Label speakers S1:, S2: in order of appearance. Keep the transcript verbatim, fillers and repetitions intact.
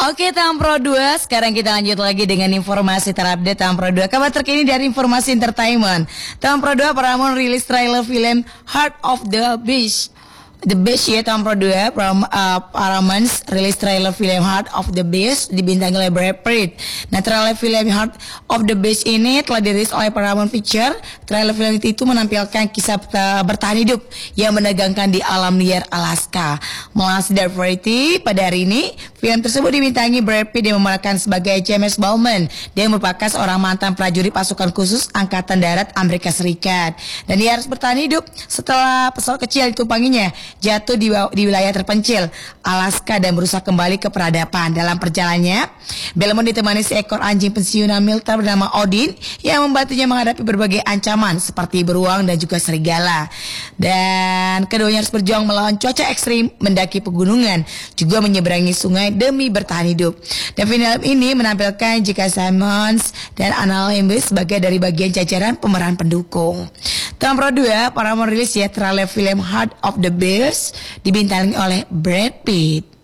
S1: Oke, Tahun Pro dua, sekarang kita lanjut lagi dengan informasi terupdate Tahun Pro dua. Kabar terkini dari informasi entertainment. Tahun Pro dua, Paramount rilis trailer film Heart of the Beast. The Beast ya, Tahun Pro dua, Param, uh, Paramount rilis trailer film Heart of the Beast dibintangi oleh Brad Pitt. Nah, trailer film Heart of the Beast ini telah dirilis oleh Paramount Picture. Trailer film itu menampilkan kisah bertahan hidup yang menegangkan di alam liar Alaska. Melansir dari Variety pada hari ini, film tersebut dibintangi Brad Pitt yang memerankan sebagai James Bowman. Dia merupakan seorang mantan prajurit pasukan khusus Angkatan Darat Amerika Serikat. Dan dia harus bertahan hidup setelah pesawat kecil ditumpanginya jatuh di, di wilayah terpencil Alaska dan berusaha kembali ke peradaban. Dalam perjalanannya, Bowman ditemani seekor anjing pensiunan militer bernama Odin yang membantunya menghadapi berbagai ancaman seperti beruang dan juga serigala. Dan keduanya harus berjuang melawan cuaca ekstrim, mendaki pegunungan, juga menyeberangi sungai demi bertahan hidup. Dan film ini menampilkan J K Simmons dan Anna Lembis sebagai dari bagian jajaran pemeran pendukung. Tahun Pro dua, Paramount rilis ya trailer film Heart of the Beast dibintangi oleh Brad Pitt.